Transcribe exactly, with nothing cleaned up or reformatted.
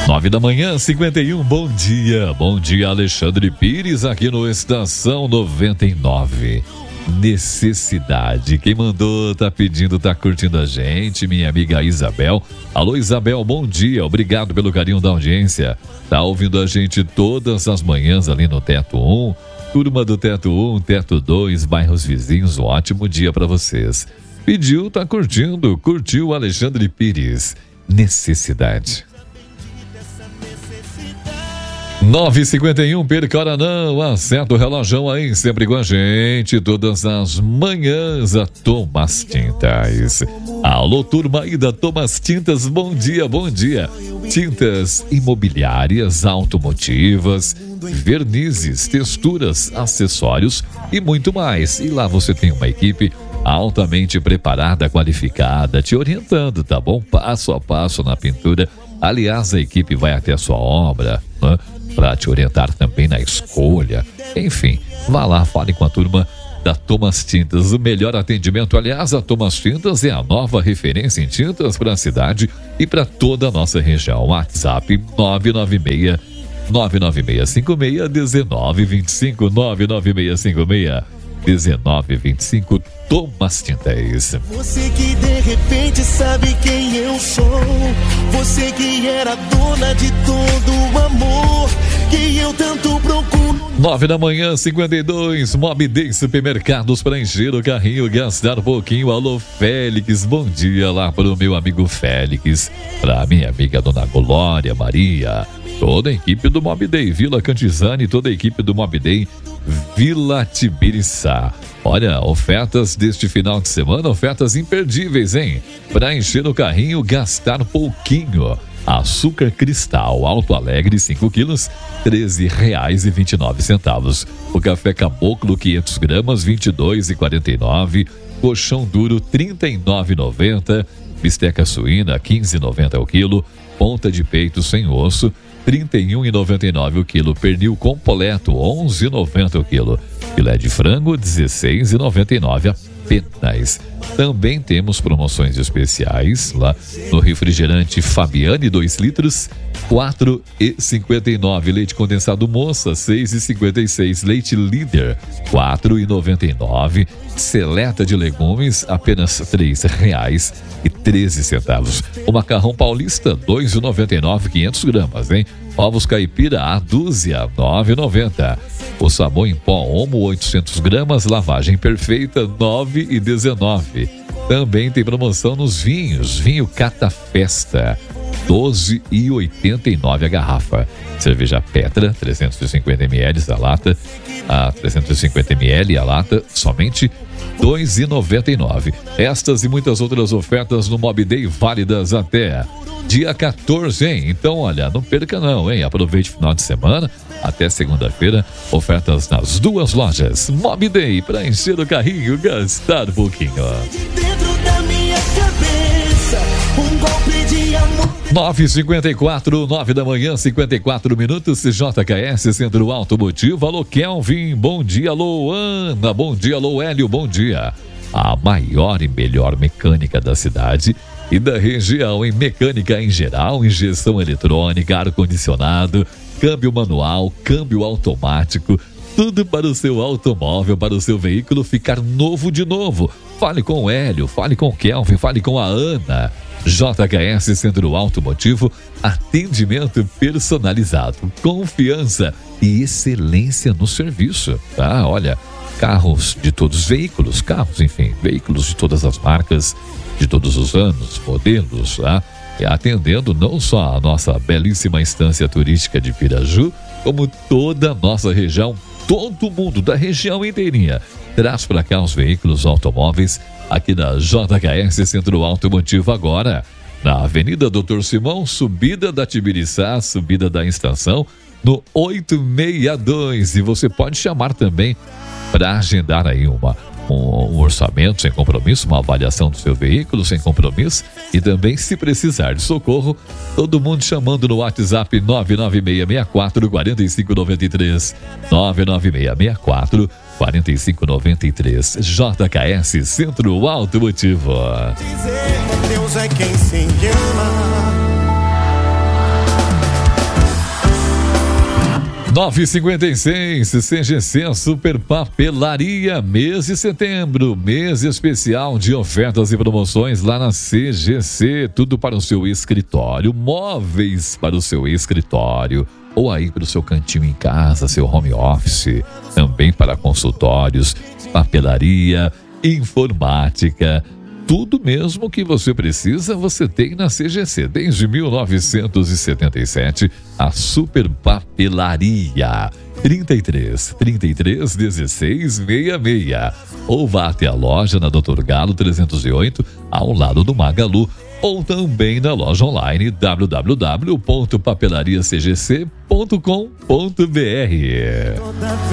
Nove da manhã, cinquenta e um, bom dia, bom dia Alexandre Pires aqui no Estação noventa e nove. Necessidade, quem mandou, tá pedindo, tá curtindo a gente, minha amiga Isabel. Alô Isabel, bom dia, obrigado pelo carinho da audiência. Tá ouvindo a gente todas as manhãs ali no Teto um, turma do Teto um, Teto dois, bairros vizinhos, um ótimo dia pra vocês. Pediu, tá curtindo, curtiu Alexandre Pires. Necessidade. nove e cinquenta e um, perca hora não, acerta o relógio aí, sempre com a gente, todas as manhãs, a Thomas Tintas. Alô, turma aí da Thomas Tintas, bom dia, bom dia. Tintas imobiliárias, automotivas, vernizes, texturas, acessórios e muito mais. E lá você tem uma equipe altamente preparada, qualificada, te orientando, tá bom? Passo a passo na pintura. Aliás, a equipe vai até a sua obra, né? Para te orientar também na escolha. Enfim, vá lá, fale com a turma da Thomas Tintas. O melhor atendimento, aliás, a Thomas Tintas é a nova referência em tintas para a cidade e para toda a nossa região. WhatsApp nove nove seis, nove nove seis cinco seis, um nove dois cinco, nove nove seis cinco seis, um nove dois cinco. Thomas Tintas. Você que de repente sabe quem eu sou, você que era dona de todo o amor que eu tanto procuro. Nove da manhã, cinquenta e dois, Mob Day Supermercados para encher o carrinho, gastar pouquinho. Alô Félix, bom dia lá para o meu amigo Félix, para minha amiga Dona Glória Maria, toda a equipe do Mob Day Vila Cantizane, toda a equipe do Mob Day Vila Tibiriçá. Olha, ofertas deste final de semana, ofertas imperdíveis, hein? Para encher o carrinho, gastar pouquinho. Açúcar cristal Alto Alegre, cinco quilos, treze reais e vinte e nove centavos. O café caboclo, quinhentas gramas, vinte e dois reais e quarenta e nove. Colchão duro, trinta e nove reais e noventa centavos. Bisteca suína, quinze reais e noventa centavos o quilo. Ponta de peito sem osso, trinta e um reais e noventa e nove centavos o quilo. Pernil completo, onze reais e noventa centavos o quilo. Filé de frango, dezesseis reais e noventa e nove centavos apenas. Também temos promoções especiais lá no refrigerante Fabiane, dois litros, quatro reais e cinquenta e nove centavos. Leite condensado Moça, seis reais e cinquenta e seis centavos. Leite Líder, quatro reais e noventa e nove centavos. Seleta de legumes, apenas três reais e treze centavos. O macarrão paulista, dois reais e noventa e nove centavos, quinhentas gramas, hein? Ovos caipira, a dúzia, nove reais e noventa centavos. O sabão em pó Omo, oitocentas gramas, lavagem perfeita, nove reais e dezenove centavos. Também tem promoção nos vinhos. Vinho Cata Festa, doze reais e oitenta e nove centavos a garrafa. Cerveja Petra, trezentos e cinquenta mililitros a lata, a trezentos e cinquenta mililitros a lata, somente dois reais e noventa e nove centavos. Estas e muitas outras ofertas no Mob Day, válidas até dia quatorze, hein? Então, olha, não perca não, hein? Aproveite o final de semana, até segunda-feira, ofertas nas duas lojas. Mob Day, para encher o carrinho, gastar pouquinho. Dentro da minha cabeça, um golpe de amor. nove e cinquenta e quatro, nove da manhã, cinquenta e quatro minutos, J K S, Centro Automotivo. Alô, Kelvin, bom dia. Alô, Ana, bom dia. Alô, Hélio, bom dia. A maior e melhor mecânica da cidade e da região, em mecânica em geral, injeção eletrônica, ar-condicionado, câmbio manual, câmbio automático, tudo para o seu automóvel, para o seu veículo ficar novo de novo. Fale com o Hélio, fale com o Kelvin, fale com a Ana. J K S Centro Automotivo, atendimento personalizado, confiança e excelência no serviço, tá? Olha, carros de todos os veículos, carros, enfim, veículos de todas as marcas, de todos os anos, modelos, tá? E atendendo não só a nossa belíssima estância turística de Piraju, como toda a nossa região, todo mundo da região inteirinha traz para cá os veículos automóveis aqui na J K S Centro Automotivo, agora na Avenida Doutor Simão, subida da Tibiriçá, subida da estação, no oitocentos e sessenta e dois. E você pode chamar também para agendar aí uma Um, um orçamento sem compromisso, uma avaliação do seu veículo sem compromisso, e também, se precisar de socorro, todo mundo chamando no WhatsApp nove nove seis seis quatro, quatro cinco nove três, nove nove seis seis quatro, quatro cinco nove três. J K S Centro Automotivo. Dizer Deus é quem se ama. nove e cinquenta e seis, C G C Super Papelaria, mês de setembro, mês especial de ofertas e promoções lá na C G C, tudo para o seu escritório, móveis para o seu escritório, ou aí para o seu cantinho em casa, seu home office, também para consultórios, papelaria, informática, tudo mesmo que você precisa, você tem na C G C. Desde mil novecentos e setenta e sete, a Super Papelaria. trinta e três, trinta e três, dezesseis, sessenta e seis. Ou vá até a loja na doutor Galo trezentos e oito, ao lado do Magalu. Ou também na loja online w w w ponto papelaria c g c ponto com ponto b r.